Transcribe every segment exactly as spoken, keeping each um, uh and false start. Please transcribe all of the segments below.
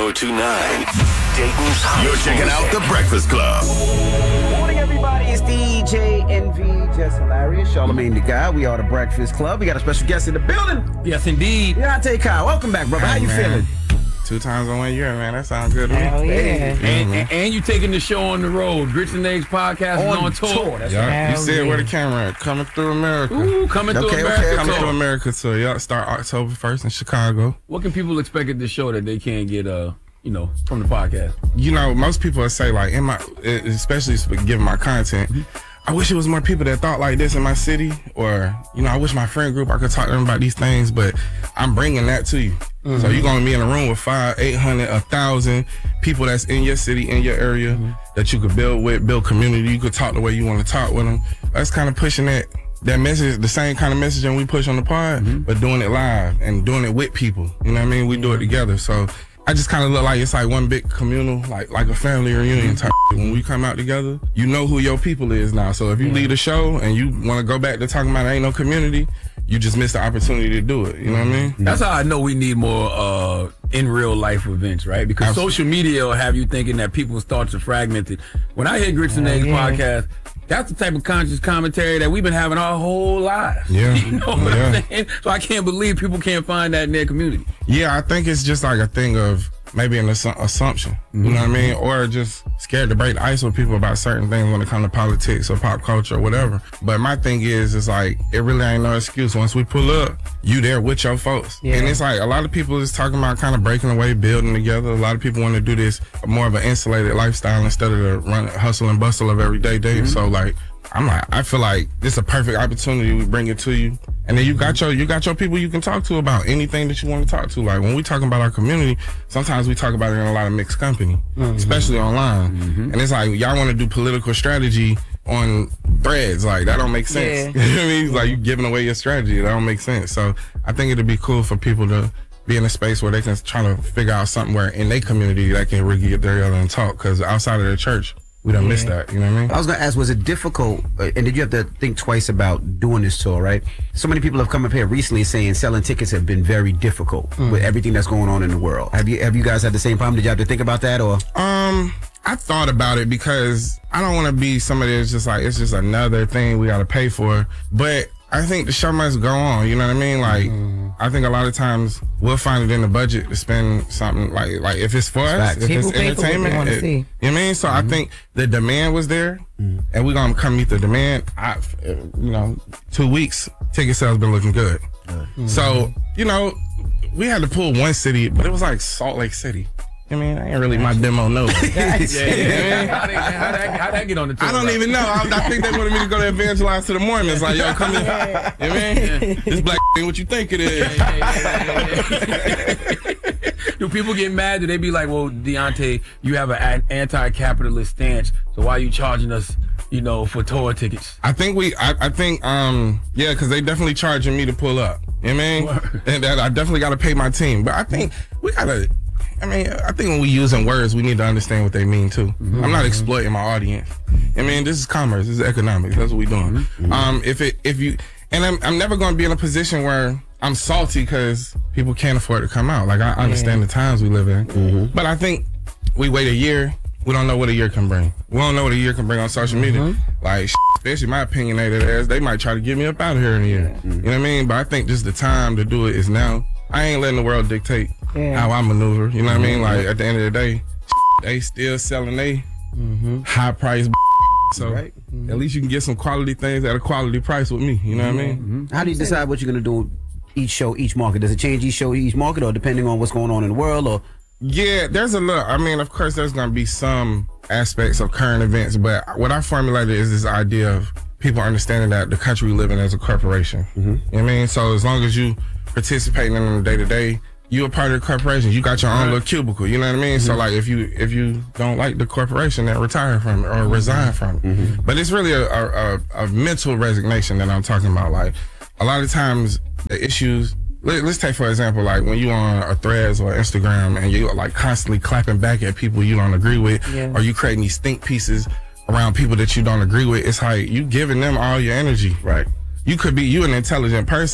oh two nine, Dayton's Hot You're checking out The Breakfast Club. Morning, everybody. It's D J N V, Just Hilarious, Charlamagne the Guy. We are The Breakfast Club. We got a special guest in the building. Yes, indeed. Deontay Kyle, welcome back, brother. How you man. feeling? Two times in one year, man. That sounds good to me. Hell yeah. And, and, and you taking the show on the road. Grits and Eggs podcast is on tour. That's Yup. Hell You see it yeah. where the camera at. Coming through America. Ooh, coming Okay, through okay, America. okay. Coming tour. through America tour. Y'all start October first in Chicago. What can people expect at this show that they can't get, uh, you know, from the podcast? You know, most people say, like, in my, especially given my content, I wish it was more people that thought like this in my city, or, you know, I wish my friend group, I could talk to them about these things, but I'm bringing that to you. Mm-hmm. So you're going to be in a room with five, eight hundred, a thousand people that's in your city, in your area, mm-hmm. that you could build with, build community. You could talk the way you want to talk with them. That's kind of pushing that, that message, the same kind of messaging we push on the pod, mm-hmm. but doing it live and doing it with people. You know what I mean? We do it together. So I just kind of look like it's like one big communal, like like a family reunion type. When we come out together, you know who your people is now. So if you leave the show and you want to go back to talking about ain't no community, you just missed the opportunity to do it. You know what I mean? That's how I know we need more uh, in real life events, right? Because Absolutely. social media will have you thinking that people's thoughts are fragmented. When I hear Grits and Eggs yeah. podcast, that's the type of conscious commentary that we've been having our whole lives. Yeah. You know what Yeah. I'm saying? So I can't believe people can't find that in their community. Yeah, I think it's just like a thing of maybe an assu- assumption, mm-hmm. you know what I mean? Or just scared to break the ice with people about certain things when it comes to politics or pop culture or whatever. But my thing is, it's like, it really ain't no excuse. Once we pull up, you there with your folks. Yeah. And it's like, a lot of people is talking about kind of breaking away, building together. A lot of people want to do this more of an insulated lifestyle instead of the run, hustle and bustle of everyday day. Mm-hmm. So like, I'm like, I feel like this is a perfect opportunity. We bring it to you. And then you got your you got your people you can talk to about anything that you want to talk to. Like when we talking about our community, sometimes we talk about it in a lot of mixed company, mm-hmm. especially online. Mm-hmm. And it's like, y'all want to do political strategy on threads. Like, that don't make sense. Yeah. You know what I mean? It's like you giving away your strategy. That don't make sense. So I think it'd be cool for people to be in a space where they can try to figure out something where in their community they can really get together and talk. Because outside of the church, we don't Yeah. miss that, you know what I mean? I was going to ask, was it difficult, uh, and did you have to think twice about doing this tour, right? So many people have come up here recently saying selling tickets have been very difficult mm. with everything that's going on in the world. Have you have you guys had the same problem? Did you have to think about that, or? Um, I thought about it because I don't want to be somebody that's just like, it's just another thing we got to pay for. But I think the show must go on, you know what I mean? Like, mm. I think a lot of times we'll find it in the budget to spend something like, like if it's for us, if People it's pay for what they entertainment, wanna it- see. you know what I mean? So mm-hmm. I think the demand was there, mm. and we're going to come meet the demand. I, you know, two weeks, ticket sales been looking good. Mm-hmm. So, you know, we had to pull one city, but it was like Salt Lake City. I mean, I ain't really my demo no. Yeah, yeah. How'd they, how'd that, how'd that get on the tour? I don't even know. I, I think they wanted me to go to evangelize to the Mormons. Like, yo, come in. You know what I mean? This black ain't what you think it is. Yeah, yeah, yeah, yeah. Do people get mad? Do they be like, well, Deontay, you have an anti-capitalist stance, so why are you charging us, you know, for tour tickets? I think we, I, I think, um, yeah, because they definitely charging me to pull up. You know what I mean? Word. And that I definitely got to pay my team. But I think we got to, I mean, I think when we using words, we need to understand what they mean too. Mm-hmm. I'm not exploiting my audience. I mean, this is commerce. This is economics. That's what we doing. Mm-hmm. Um, if it, if you, and I'm, I'm never going to be in a position where I'm salty because people can't afford to come out. Like, I understand yeah. the times we live in. Mm-hmm. But I think we wait a year. We don't know what a year can bring. We don't know what a year can bring on social media. Mm-hmm. Like, especially my opinionated ass, they might try to get me up out of here in a year. Mm-hmm. You know what I mean? But I think just the time to do it is now. I ain't letting the world dictate yeah. how I maneuver. You know what mm-hmm. I mean? Like, at the end of the day, they still selling they mm-hmm. high price. So right. mm-hmm. at least you can get some quality things at a quality price with me. You know mm-hmm. what I mean? Mm-hmm. How do you decide what you're going to do each show, each market? Does it change each show, each market, or depending on what's going on in the world? Or Yeah, there's a lot. I mean, of course, there's going to be some aspects of current events, but what I formulated is this idea of people understanding that the country we live in is a corporation. Mm-hmm. You know what I mean? So as long as you participating in the day-to-day, you're a part of the corporation. You got your own little cubicle. You know what I mean? Mm-hmm. So like, if you if you don't like the corporation, then retire from it or resign from it. Mm-hmm. But it's really a, a, a, a mental resignation that I'm talking about. Like, a lot of times the issues. Let, let's take for example, like when you on a Threads or Instagram and you like constantly clapping back at people you don't agree with, yeah. or you creating these think pieces around people that you don't agree with. It's like you giving them all your energy. Right. You could be you an intelligent person.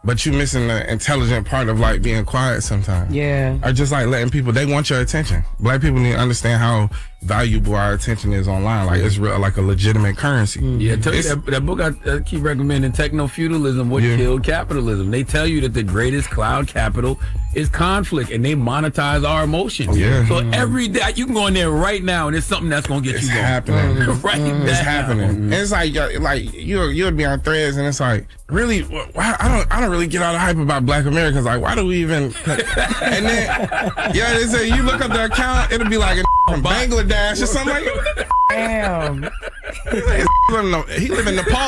but you missing the intelligent part of like being quiet sometimes. Yeah. Or just like letting people, they want your attention. Black people need to understand how valuable our attention is online. Like it's real, like a legitimate currency. Yeah, tell you It's- that, that book I uh, keep recommending, Techno-Feudalism, What Yeah. Killed Capitalism. They tell you that the greatest cloud capital is conflict, and they monetize our emotions. Yeah. So every day, you can go in there right now, and it's something that's going to get It's you going. happening. right now. It's happening. And it's like, yo- like you, you would be on threads, and it's like, really, why, I don't, I don't really get all the hype about Black Americans. Like, why do we even? And then, yeah, they say you look up the account, it'll be like a from Bangladesh or something like that. Damn. He live in, he live in Nepal.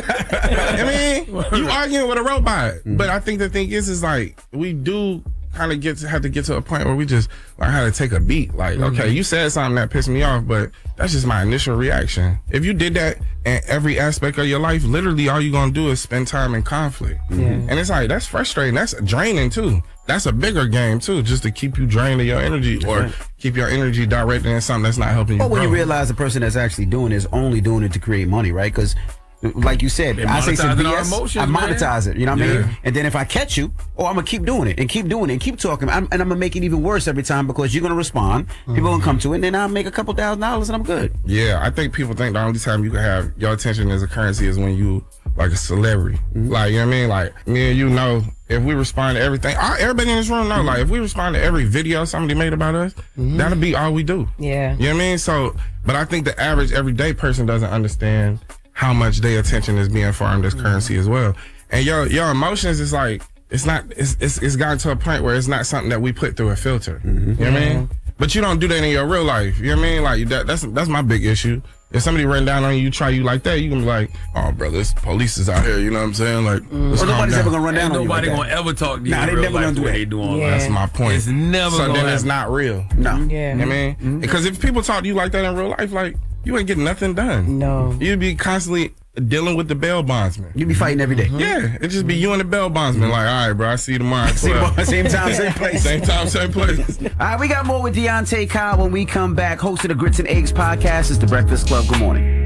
I mean, you arguing with a robot. But I think the thing is, is like we do kind of get to have to get to a point where we just learn how to take a beat. Like, okay, you said something that pissed me off, but that's just my initial reaction. If you did that in every aspect of your life, literally all you're gonna do is spend time in conflict. And it's like that's frustrating. That's draining too. That's a bigger game too, just to keep you draining your energy or keep your energy directed in something that's not helping you. But when grow. you realize the person that's actually doing it is only doing it to create money, right? Because, like you said, They I say some monetizing B our S, emotions, I monetize it. You know what I Yeah. mean? And then if I catch you, oh, I'm gonna keep doing it and keep doing it and keep talking, I'm, and I'm gonna make it even worse every time because you're gonna respond. People gonna come to it, and then I'll make a couple thousand dollars, and I'm good. Yeah, I think people think the only time you can have your attention as a currency is when you like a celebrity. Like, you know what I mean? Like, me and you know, if we respond to everything, all, everybody in this room know, like, if we respond to every video somebody made about us, that'll be all we do. Yeah. You know what I mean? So, but I think the average everyday person doesn't understand how much their attention is being farmed as currency as well. And your your emotions is like, it's not, it's, it's, it's gotten to a point where it's not something that we put through a filter. You know what I mean? But you don't do that in your real life. You know what I mean? Like, that, that's that's my big issue. If somebody run down on you, try you like that, you can be like, oh, brother, this police is out here. You know what I'm saying? Like, let's Well, calm nobody's down. ever gonna run down Ain't on you like nobody that. gonna ever talk to you Nah, in they real never life gonna the do way that. they do online. Yeah. That's my point. It's never So gonna then it's happen. not real. No. Yeah. You know what I mean? Because if people talk to you like that in real life, like, you ain't getting nothing done. No. You'd be constantly dealing with the bail bondsman. You be fighting every day. Yeah, it just be you and the bail bondsman. Like, all right, bro, I see you tomorrow. at Same, twelve. same time, same place. Same time, same place. All right, we got more with Deontay Kyle when we come back. Host of the Grits and Eggs podcast is The Breakfast Club. Good morning.